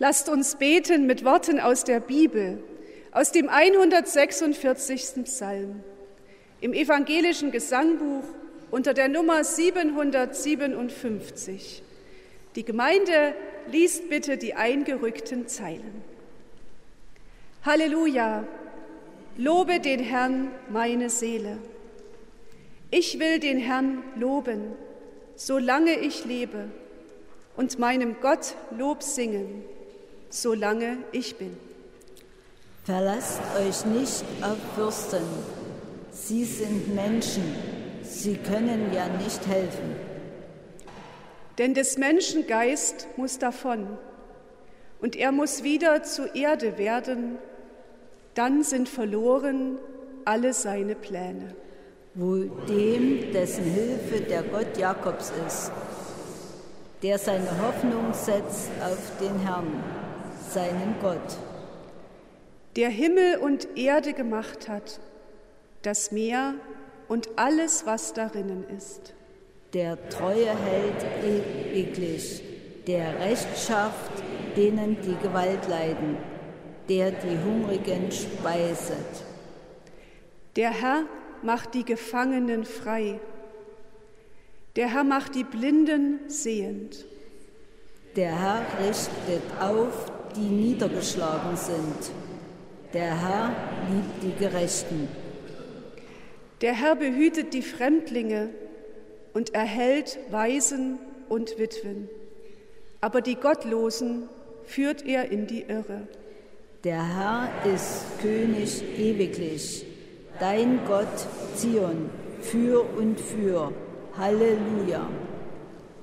Lasst uns beten mit Worten aus der Bibel, aus dem 146. Psalm, im evangelischen Gesangbuch unter der Nummer 757. Die Gemeinde liest bitte die eingerückten Zeilen. Halleluja, lobe den Herrn, meine Seele. Ich will den Herrn loben, solange ich lebe, und meinem Gott Lob singen, solange ich bin. Verlasst euch nicht auf Fürsten. Sie sind Menschen, sie können ja nicht helfen. Denn des Menschen Geist muss davon, und er muss wieder zur Erde werden, dann sind verloren alle seine Pläne. Wohl dem, dessen Hilfe der Gott Jakobs ist, der seine Hoffnung setzt auf den Herrn, seinen Gott. Der Himmel und Erde gemacht hat, das Meer und alles, was darinnen ist. Der Treue hält ewiglich, der Recht schafft denen, die Gewalt leiden, der die Hungrigen speiset. Der Herr macht die Gefangenen frei. Der Herr macht die Blinden sehend. Der Herr richtet auf, die niedergeschlagen sind. Der Herr liebt die Gerechten. Der Herr behütet die Fremdlinge und erhält Waisen und Witwen. Aber die Gottlosen führt er in die Irre. Der Herr ist König ewiglich, dein Gott Zion, für und für. Halleluja.